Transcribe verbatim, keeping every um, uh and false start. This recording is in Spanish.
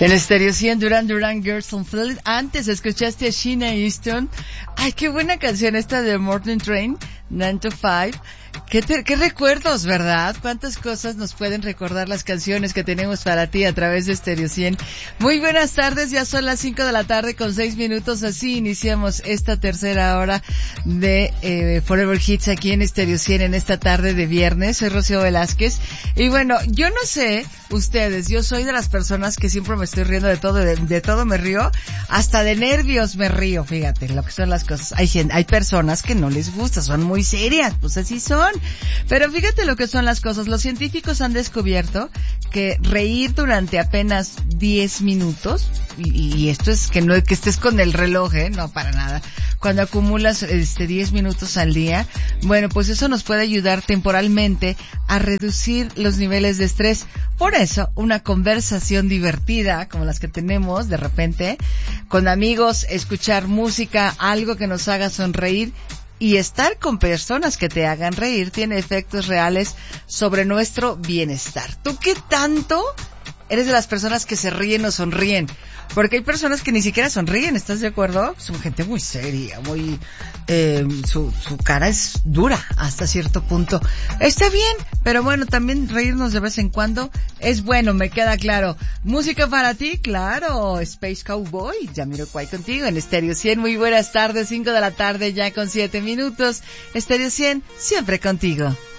En Estéreo cien, Duran Duran, Girls on Fleet. Antes escuchaste a Sheena Easton. Ay, qué buena canción esta de Morning Train, nine to five. ¿Qué, te, qué recuerdos, ¿verdad? Cuántas cosas nos pueden recordar las canciones que tenemos para ti a través de Estéreo cien. Muy buenas tardes, ya son las cinco de la tarde con seis minutos, así iniciamos esta tercera hora de eh, Forever Hits aquí en Estéreo cien en esta tarde de viernes. Soy Rocío Velázquez y bueno, yo no sé ustedes, yo soy de las personas que siempre me estoy riendo de todo, de, de todo me río, hasta de nervios me río, fíjate lo que son las cosas. Hay gente, hay personas que no les gusta, son muy serias, pues así son. Pero fíjate lo que son las cosas. Los científicos han descubierto que reír durante apenas diez minutos, y, y esto es que no que estés con el reloj, ¿eh? No, para nada. Cuando acumulas este diez minutos al día, bueno, pues eso nos puede ayudar temporalmente a reducir los niveles de estrés. Por eso, una conversación divertida, como las que tenemos de repente, con amigos, escuchar música, algo que nos haga sonreír, y estar con personas que te hagan reír tiene efectos reales sobre nuestro bienestar. ¿Tú qué tanto eres de las personas que se ríen o sonríen? Porque hay personas que ni siquiera sonríen, ¿estás de acuerdo? Son gente muy seria, muy... Eh, su, su cara es dura hasta cierto punto. Está bien, pero bueno, también reírnos de vez en cuando es bueno, me queda claro. ¿Música para ti? Claro, Space Cowboy, Jamiroquai contigo en Estéreo cien. Muy buenas tardes, cinco de la tarde ya con siete minutos. Estéreo cien, siempre contigo.